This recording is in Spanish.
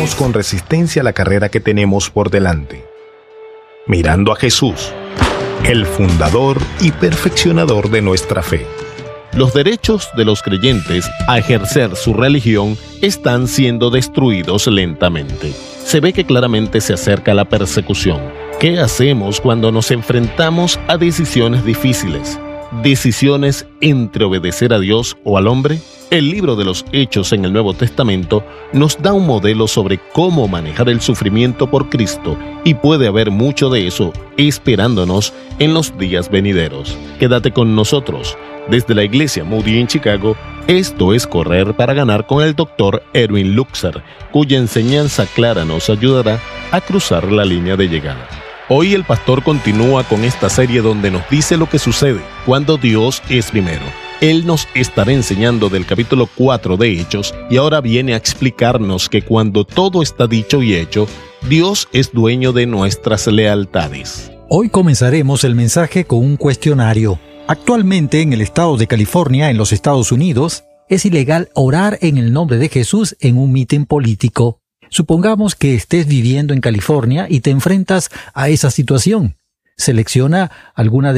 corramos con resistencia la carrera que tenemos por delante, mirando a Jesús, el fundador y perfeccionador de nuestra fe. Los derechos de los creyentes a ejercer su religión están siendo destruidos lentamente. Se ve que claramente se acerca la persecución. ¿Qué hacemos cuando nos enfrentamos a decisiones difíciles? ¿Decisiones entre obedecer a Dios o al hombre? El libro de los Hechos en el Nuevo Testamento nos da un modelo sobre cómo manejar el sufrimiento por Cristo, y puede haber mucho de eso esperándonos en los días venideros. Quédate con nosotros. Desde la Iglesia Moody en Chicago, esto es Correr para Ganar con el Dr. Erwin Lutzer, cuya enseñanza clara nos ayudará a cruzar la línea de llegada. Hoy el pastor continúa con esta serie donde nos dice lo que sucede cuando Dios es primero. Él nos estará enseñando del capítulo 4 de Hechos y ahora viene a explicarnos que cuando todo está dicho y hecho, Dios es dueño de nuestras lealtades. Hoy comenzaremos el mensaje con un cuestionario. Actualmente en el estado de California, en los Estados Unidos, es ilegal orar en el nombre de Jesús en un mitin político. Supongamos que estés viviendo en California y te enfrentas a esa situación. Selecciona alguna de